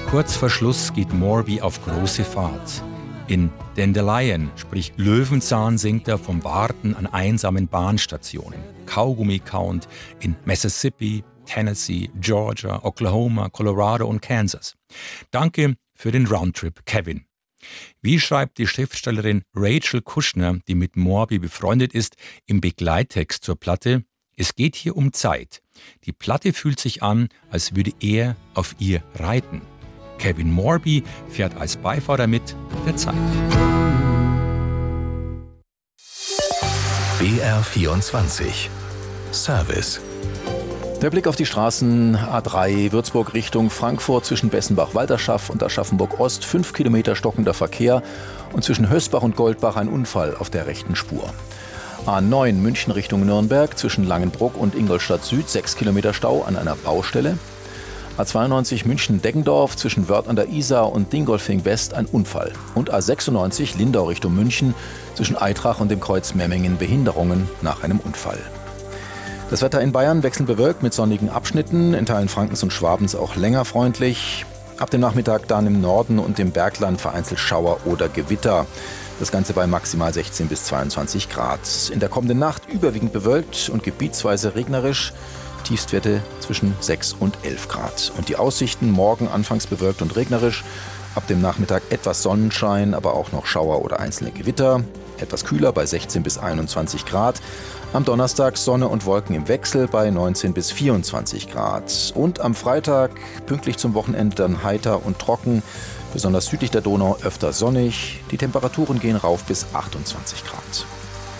Kurz vor Schluss geht Morby auf große Fahrt. In Dandelion, sprich Löwenzahn, singt er vom Warten an einsamen Bahnstationen, Kaugummi kauend in Mississippi, Tennessee, Georgia, Oklahoma, Colorado und Kansas. Danke für den Roundtrip, Kevin. Wie schreibt die Schriftstellerin Rachel Kushner, die mit Morby befreundet ist, im Begleittext zur Platte: Es geht hier um Zeit. Die Platte fühlt sich an, als würde er auf ihr reiten. Kevin Morby fährt als Beifahrer mit der Zeit. BR24 Service. Der Blick auf die Straßen A3 Würzburg Richtung Frankfurt zwischen Bessenbach-Walterschaft und Aschaffenburg-Ost 5 Kilometer stockender Verkehr und zwischen Hösbach und Goldbach ein Unfall auf der rechten Spur. A9 München Richtung Nürnberg zwischen Langenbruck und Ingolstadt Süd 6 Kilometer Stau an einer Baustelle. A92 München-Deggendorf zwischen Wörth an der Isar und Dingolfing West ein Unfall. Und A96 Lindau Richtung München zwischen Eitrach und dem Kreuz Memmingen Behinderungen nach einem Unfall. Das Wetter in Bayern wechselnd bewölkt mit sonnigen Abschnitten, in Teilen Frankens und Schwabens auch länger freundlich. Ab dem Nachmittag dann im Norden und im Bergland vereinzelt Schauer oder Gewitter. Das Ganze bei maximal 16 bis 22 Grad. In der kommenden Nacht überwiegend bewölkt und gebietsweise regnerisch. Tiefstwerte zwischen 6 und 11 Grad. Und die Aussichten morgen anfangs bewölkt und regnerisch. Ab dem Nachmittag etwas Sonnenschein, aber auch noch Schauer oder einzelne Gewitter. Etwas kühler bei 16 bis 21 Grad. Am Donnerstag Sonne und Wolken im Wechsel bei 19 bis 24 Grad. Und am Freitag pünktlich zum Wochenende dann heiter und trocken. Besonders südlich der Donau öfter sonnig. Die Temperaturen gehen rauf bis 28 Grad.